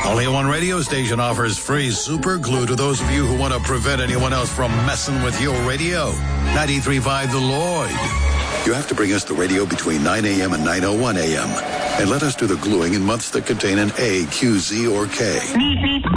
Only one radio station offers free super glue to those of you who want to prevent anyone else from messing with your radio. 93.5 The Lloyd. You have to bring us the radio between 9 a.m. and 9:01 a.m. and let us do the gluing in months that contain an A, Q, Z, or K.